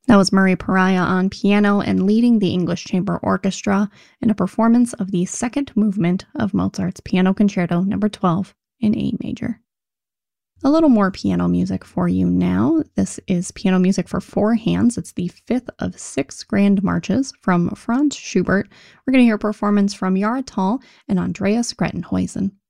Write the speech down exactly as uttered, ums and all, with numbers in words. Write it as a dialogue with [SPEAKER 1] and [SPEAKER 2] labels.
[SPEAKER 1] That was Murray Pariah on piano and leading the English Chamber Orchestra in a performance of the second movement of Mozart's Piano Concerto number twelve in A major. A little more piano music for you now. This is piano music for four hands. It's the fifth of six grand marches from Franz Schubert. We're going to hear a performance from Jahre Tal and Andreas Grettenhuisen.